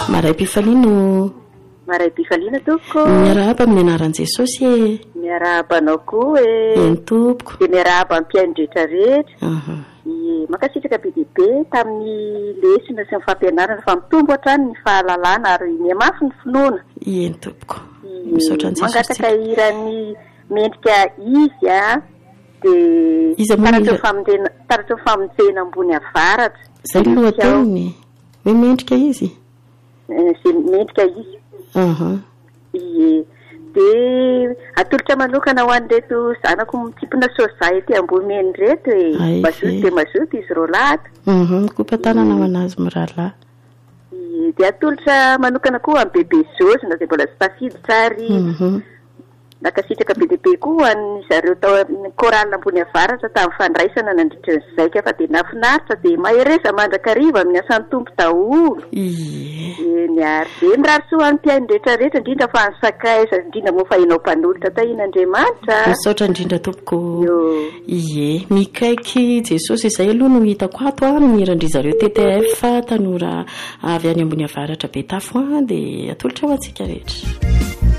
Maray Pifalino. Maray Pifalino tompoko. Miarahaba amin'ny anaran'i Jesosy e. Miarahaba anao koa e. Eny tompoko. Dia miarahaba amin'ny mpiaino rehetrarehetra. Mankasitraka be dia be tamin'ny lesona sy ny fampianarana fa mitombo hatrany ny fahalalana ary mihamafy ny finoana. Eny tompoko. Misaotra ny Jesosy. Mangataka irany mendrika izy dia taratra famonjena ambony avaratra. Zay no lohateniny. Hoe mendrika izy? Mendrika izy. Dia atolotra manokana ho an'ireto zanako mitipina soja ety ambony reto e. Mazoto dia mazoto izy rolata. Kopa-tanana ho anazy mirahalahy. Dia atolotra manokana koa amin'ny bebe Zozy na dia mbola tsy tafidy tsary. Nakasitraka be dia be koa any zareo tao amin'ny koralina ambony avaratra tamin'ny fandraisana nandritra ny zaika fa dia nafinaritra dia mahereza mandrakariva amin'ny asan'ny tompo daholo. Miary be mirary soa amin'ny mpiaino rehetrarehetra indrindra fa ny sakaiza indrindra moa fa hainao mpanolotra tahin'Andriamanitra. Misaotra indrindra tompoko. Mikaiky Jesosy izay aloha no hitako ato mirandry zareo TTF tanora avy any ambony avaratra be tafo dia atolotra ho antsika rehetra.